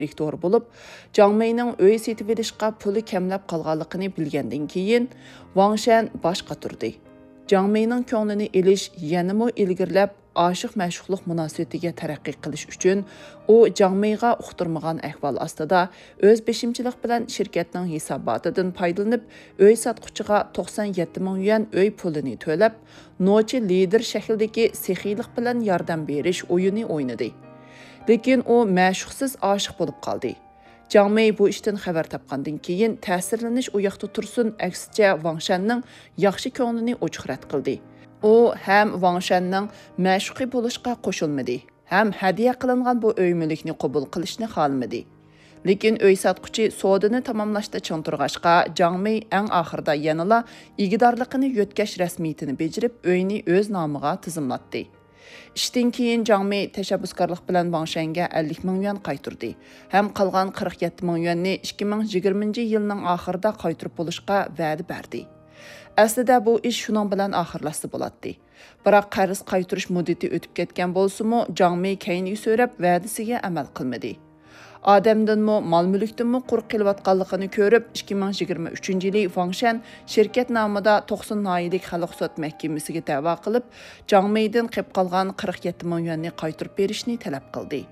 To'g'ri bo'lib, Jiang Meining uy setib olishga puli kamlab qolganligini bilgandan keyin Wang Shan boshqa turdi. Jiang Meining ko'nglini elish yanamo ilgirlab oshiq mashhuqlik munosabatiga taraqqiy qilish uchun u Jiang Meiga uqtirmagan ahvol ostida o'z beshimchilik bilan shirkatning hisobotidan foydalanib uy sotquchiga 97 ming yuan uy pulini to'lab, nochi lider shaklidagi sexiylik bilan yordam berish o'yini o'ynadi. Lekin u ma'shuqsiz oshiq bo'lib qoldi. Jiang Mei bu ishdan xabar topgandan keyin ta'sirlanish u yoqda tursin, aksicha Wang Shanning yaxshi ko'nglini o'chqrat qildi. U ham Wang Shanning ma'shuqi bo'lishga qo'shilmadi, ham hadiya qilingan bu uy mulkni qabul qilishni xohlamadi. Lekin uy sotquchi sodini tamomlashda cho'ntirg'ashqa, Jiang Mei eng oxirida yanala igidorligini yo'tkash rasmiyatini bejirib, uyni o'z nomiga tizimlatdi. İşten keyin Jiang Mei tashabbuskorlik bilan Wang Shanga 50 ming yuan qaytirdi. Ham qolgan 47 ming yuanni 2020-yilning oxirida qaytirib bo'lishga va'da berdi. Aslida bu ish shuning bilan oxirlashsa bo'ladi. Biroq qarz qaytirish muddati o'tib ketgan bo'lsa-mu, Jiang Mei keyingi so'rab va'dasiga amal qilmadi. Adamdanmı, mal-mülkdanmı quruq kelayotganligini ko'rib, 2023-yili Wang Shan shirkat nomida 90 noyilik xalq sud mahkamasiga da'vo qilib, Jiang Meidan qilib qolgan 47 ming yuanni qaytirib berishni talab qildi.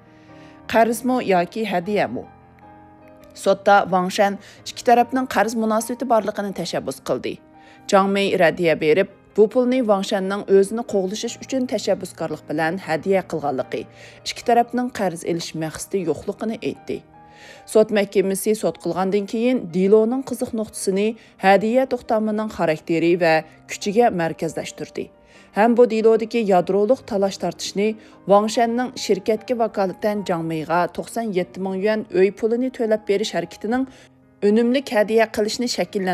Qarzmi yoki hadiyami? Sudda Wang Shan ikki tarafning qarz munosabati borligini tashabbus qildi. Jiang Mei radiya berib, bu pulni Wang Shanning o'zini qo'g'lishish uchun tashabbuskorlik bilan hadiya qilganligi, ikki tarafning qarz elish maqsadi yo'qligini aytdi. Sud mahkamasi sud qilgandan keyin Diloning qiziq nuqtasini hadiya to'xtamining xarakteri va kuchiga markazlashtirdi. Ham bu Dilodagi yadroliq talash tortishni Wang Shanning shirkatga vakolatan Jiang Meiga 97 ming yuan uy pulini to'lab berish harakatining önümlük hadiya qilishni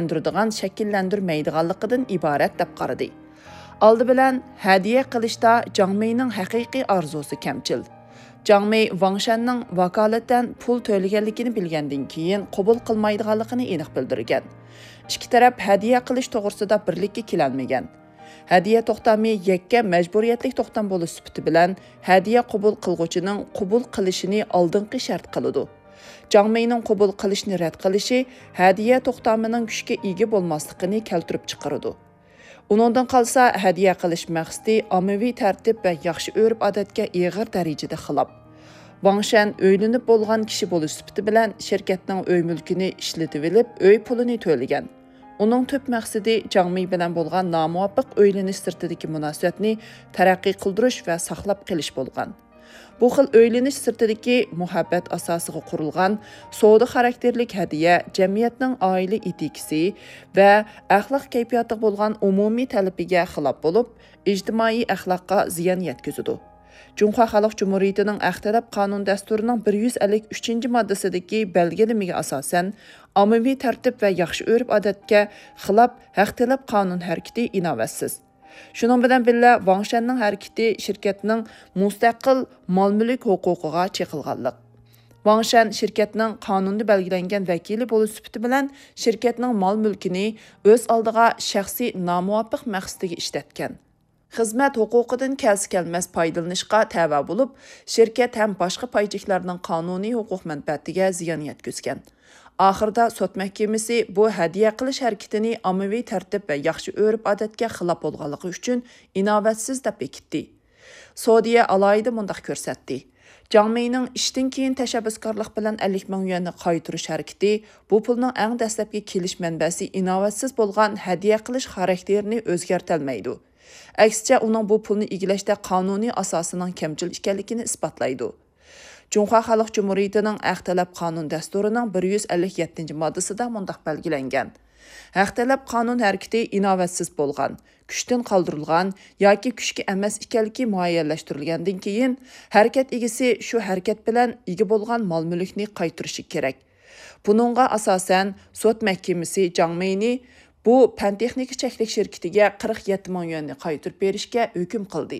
shakllantirmaydiganligidan iborat deb qaradi. Oldi bilan hadiya qilishda Jiang Meining haqiqiy orzusi kamchil. Jiang Mei Wang Shanning vakolatan pul to'laganligini bilgandan keyin qabul qilmaydiganligini aniq bildirgan. Ikki taraf hadiya qilish to'g'risida birlikka kelolmagan. Hadiya to'xtami yakka majburiyatlik to'xtam bo'lish sifati bilan hadiya qabul qilguvchining qabul qilishini oldingi shart qiladi. Jiang Meining qabul qilishni rad qilishi hadiya to'xtamining kuchga ega bo'lmasligini keltirib chiqaradi. Uningdan qolsa hadiya qilish maqsadi ommaviy tartib va yaxshi urf-odatga ig'ir darajada xilof. Wang Shan o'ylanib bo'lgan kishi bo'lish sifati bilan shirkatning uy mulkini ishlatib olib, uy pulini to'lagan. Uning tub maqsadi Jiang Mei bilan bo'lgan nomuvofiq o'ylanish sirtidagi munosabatni taraqqiy qildirish va saqlab qolish bo'lgan. Bu xil o'ylanish sirtidagi muhabbat asosiga qurilgan savdo xarakterlik hadiya jamiyatning oila etikasi va axloq kayfiyatiga bo'lgan umumiy talabiga xilof bo'lib, ijtimoiy axloqqa ziyon yetkazadi. Junxo Xalq Cumhuriyetining Axtalab qonun dasturining 153-moddasidagi belgilamiga asosan ommaviy tartib va yaxshi urf-odatga xilof Axtalab qonun harakati inovatsiz. Şunun bilan birga Wang Shanning harakati shirkatning mustaqil mol-mulk huquqiga chekilganlik. Wang Shan shirkatning qonunda belgilangan vakili bo'lish sifati bilan shirkatning mol-mulkini o'z oldiga shaxsiy nomuvofiq maqsadiga ishlatgan. Xizmat huquqidan kelmas foydalanishga tava bo'lib, shirkat ham boshqa paychiliklarning qonuniy huquq manfaatiga ziyon yetkazgan. Oxirida sud mahkamasi bu hadiya qilish harakatini ommaviy tartib va yaxshi urf-odatga xilof bo'lganligi uchun inovatsiz deb bekitdi. Saudiya alohida mundaq ko'rsatdi. Jiang Meining ishdan keyin tashabbuskorlik bilan 50 ming yuanni qaytirish harakati bu pulning eng dastlabki kelish manbasi inovatsiz bo'lgan hadiya qilish xarakterini o'zgartirmaydi. Aksicha uning bu pulni egallashda qonuniy asosining kamchil ekanligini isbotlaydi. Junxo Xalq Cumhuriyetining Axtalab qonun dasturining 157-moddasida mundaq belgilangan. Axtalab qonun harakati inovatsiz bo'lgan, kuchdan qoldirilgan yoki kuchga emas ekanligi muayyanlashtirilgandan keyin harakat egasi shu harakat bilan ega bo'lgan mol-mulkni qaytirishi kerak. Buningga asosan sud mahkamasi Jiang Meini bu pan-texnika cheklik shirkatiga 47 ming yuanni qaytirib berishga hukm qildi.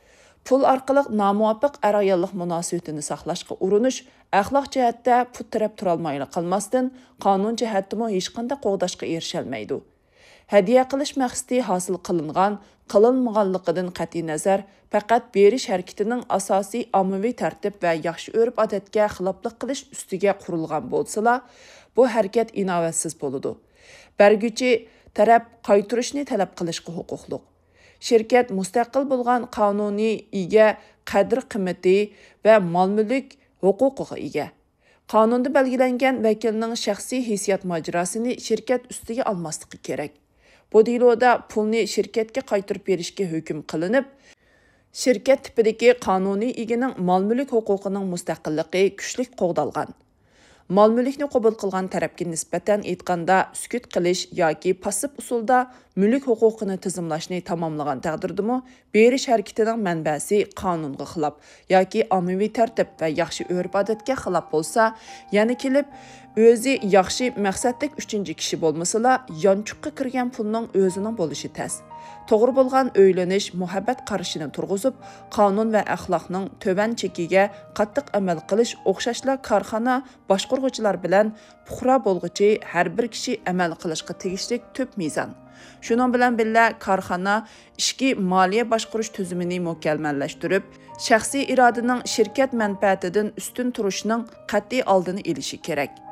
Pul orqali nomuvofiq ar-ayollik munosabatini saqlashga urinish axloq jihatda put taraf turolmayli qilmasdan qonun jihatda hech qanday qo'g'dashga erisholmaydi. Hadiya qilish maqsadi hosil qilingan qilinmaganligidan qat'iy nazar faqat berish harakatining asosiy ommaviy tartib va yaxshi urf-odatga xiloflik qilish ustiga qurilgan bo'lsa, bu harakat inovatsiz bo'ladi. Bergüchi taraf qaytarishni talab qilishga huquqliq. Şirket mustaqil bo'lgan qonuniy ega qadr qimmati va mol-mulk huquqiga ega. Qonunda belgilangan vakilning shaxsiy hissiyot majrosini shirkat ustiga olmasligi kerak. Bu deloda pulni shirkatga qaytarib berishga hukm qilinib, shirkat tipidagi qonuniy egining mol-mulk huquqining mustaqilligi kuchli qo'g'dalgan. Mol-mulkni qabul qilgan tarafga nisbatan aytganda, sukut qilish yoki passiv usulda mulk huquqini tizimlashni tamomlagan taqdirdami, berish harakatining manbasi qonunga xilof yoki ommaviy tartib va yaxshi urf-odatga xilof bo'lsa, yana kelib o'zi yaxshi maqsadlik uchinchi kishi bo'lmasa, yonchuqqa kirgan pulning o'zining bo'lishi tas. To'g'ri bo'lgan o'ylanish, muhabbat qarashini turg'izib, qonun va axloqning to'van chekiga qattiq amal qilish o'xshashla korxona boshqaruvchilar bilan puxra bo'lg'ichi har bir kishi amal qilishga tegishli tub mezon. Shuning bilan birga korxona ishki moliya boshqarish tuzumini mukammallashtirib, shaxsiy irodaning shirkat manfaatidan ustun turishining qat'iy oldini olishi kerak.